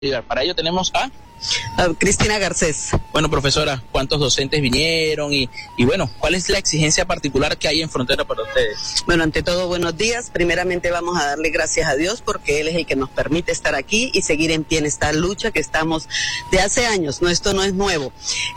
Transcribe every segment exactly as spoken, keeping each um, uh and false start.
Para ello tenemos a Uh, Cristina Garcés. Bueno, profesora, ¿cuántos docentes vinieron? Y, y bueno, ¿cuál es la exigencia particular que hay en Frontera para ustedes? Bueno, ante todo, buenos días. Primeramente vamos a darle gracias a Dios porque Él es el que nos permite estar aquí y seguir en pie en esta lucha que estamos de hace años. No, esto no es nuevo.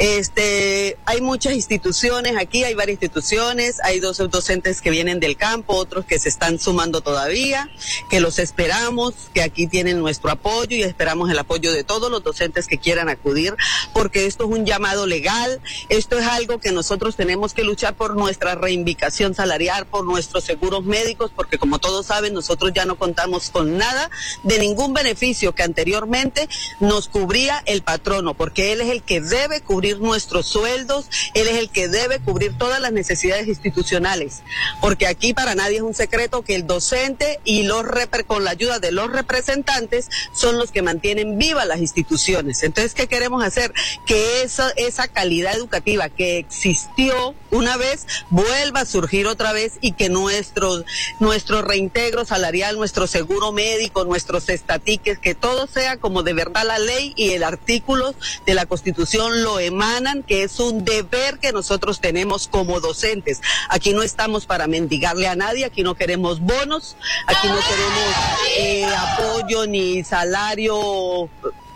Este, hay muchas instituciones aquí, hay varias instituciones, hay dos docentes que vienen del campo, otros que se están sumando todavía, que los esperamos, que aquí tienen nuestro apoyo y esperamos el apoyo de todos los docentes que que quieran acudir, porque esto es un llamado legal, esto es algo que nosotros tenemos que luchar por nuestra reivindicación salarial, por nuestros seguros médicos, porque como todos saben, nosotros ya no contamos con nada de ningún beneficio que anteriormente nos cubría el patrono, porque él es el que debe cubrir nuestros sueldos, él es el que debe cubrir todas las necesidades institucionales, porque aquí para nadie es un secreto que el docente y los rep- con la ayuda de los representantes son los que mantienen vivas las instituciones. Entonces, ¿qué queremos hacer? Que esa, esa calidad educativa que existió una vez vuelva a surgir otra vez y que nuestro, nuestro reintegro salarial, nuestro seguro médico, nuestros estatiques, que todo sea como de verdad la ley y el artículo de la Constitución lo emanan, que es un deber que nosotros tenemos como docentes. Aquí no estamos para mendigarle a nadie, aquí no queremos bonos, aquí no queremos eh, apoyo ni salario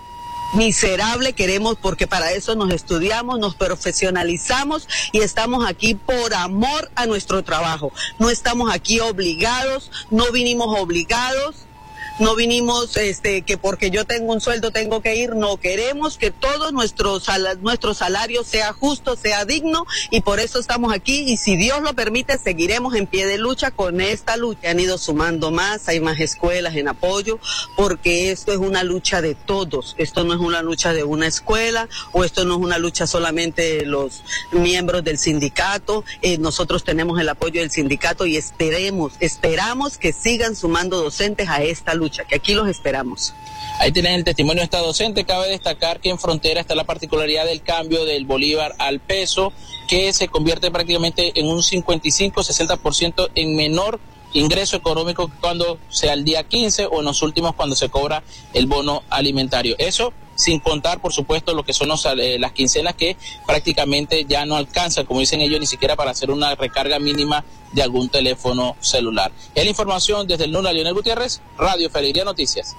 miserable, queremos, porque para eso nos estudiamos, nos profesionalizamos y estamos aquí por amor a nuestro trabajo. No estamos aquí obligados, no vinimos obligados, no vinimos este que porque yo tengo un sueldo tengo que ir, no, queremos que todo nuestro, sal, nuestro salario sea justo, sea digno, y por eso estamos aquí, y si Dios lo permite seguiremos en pie de lucha con esta lucha. Han ido sumando más, hay más escuelas en apoyo, porque esto es una lucha de todos, esto no es una lucha de una escuela, o esto no es una lucha solamente de los miembros del sindicato, eh, nosotros tenemos el apoyo del sindicato y esperemos, esperamos que sigan sumando docentes a esta lucha, que aquí los esperamos. Ahí tienen el testimonio de esta docente. Cabe destacar que en Frontera está la particularidad del cambio del bolívar al peso, que se convierte prácticamente en un cincuenta y cinco a sesenta por ciento en menor ingreso económico cuando sea el día quince o en los últimos cuando se cobra el bono alimentario. Eso sin contar, por supuesto, lo que son los, eh, las quincenas que prácticamente ya no alcanzan, como dicen ellos, ni siquiera para hacer una recarga mínima de algún teléfono celular. Es la información desde el Luna, Leonel Gutiérrez, Radio Feliria Noticias.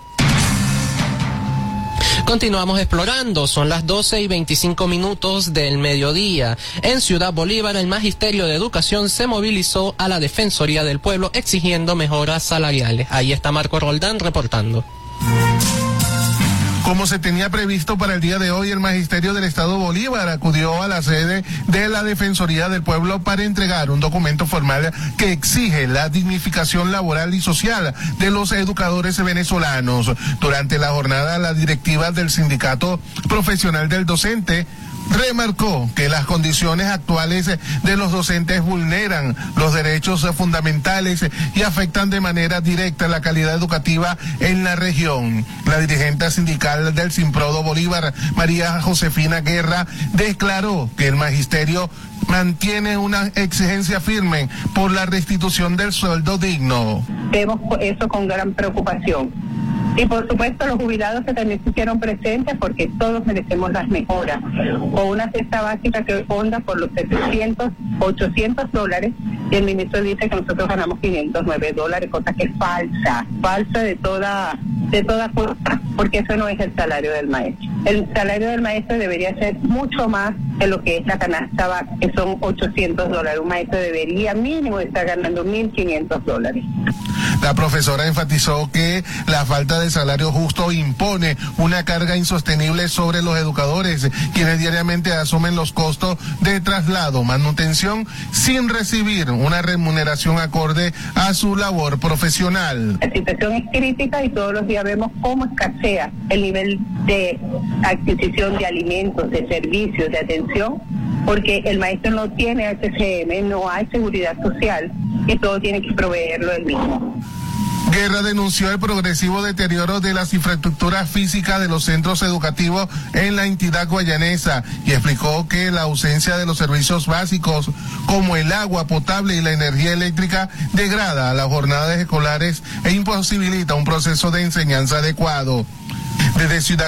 Continuamos explorando, son las doce y veinticinco minutos del mediodía. En Ciudad Bolívar, el Magisterio de Educación se movilizó a la Defensoría del Pueblo exigiendo mejoras salariales. Ahí está Marco Roldán reportando. Como se tenía previsto para el día de hoy, el Magisterio del Estado Bolívar acudió a la sede de la Defensoría del Pueblo para entregar un documento formal que exige la dignificación laboral y social de los educadores venezolanos. Durante la jornada, la directiva del Sindicato Profesional del Docente remarcó que las condiciones actuales de los docentes vulneran los derechos fundamentales y afectan de manera directa la calidad educativa en la región. La dirigente sindical del Sinprodo Bolívar, María Josefina Guerra, declaró que el magisterio mantiene una exigencia firme por la restitución del sueldo digno. Vemos eso con gran preocupación. Y por supuesto los jubilados que también se hicieron presentes, porque todos merecemos las mejoras, o una cesta básica que ronda por los setecientos, ochocientos dólares, y el ministro dice que nosotros ganamos quinientos nueve dólares, cosa que es falsa, falsa de toda, de toda cuenta, porque eso no es el salario del maestro. El salario del maestro debería ser mucho más de lo que es la canasta básica, que son ochocientos dólares. Un maestro debería mínimo estar ganando mil quinientos dólares. La profesora enfatizó que la falta de salario justo impone una carga insostenible sobre los educadores, quienes diariamente asumen los costos de traslado, manutención, sin recibir una remuneración acorde a su labor profesional. La situación es crítica y todos los días vemos cómo escasea el nivel de adquisición de alimentos, de servicios, de atención, porque el maestro no tiene H C M, no hay seguridad social y todo tiene que proveerlo él mismo. Guerra denunció el progresivo deterioro de las infraestructuras físicas de los centros educativos en la entidad guayanesa y explicó que la ausencia de los servicios básicos como el agua potable y la energía eléctrica degrada las jornadas escolares e imposibilita un proceso de enseñanza adecuado. Desde Ciudad